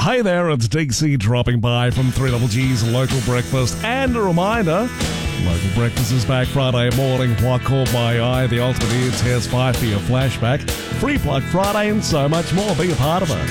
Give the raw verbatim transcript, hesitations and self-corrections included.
Hey there, it's D C dropping by from three Double G's Local Breakfast. And a reminder, Local Breakfast is back Friday morning. What caught my eye, the ultimate ear test five for your flashback, free plug Friday and so much more. Be a part of it.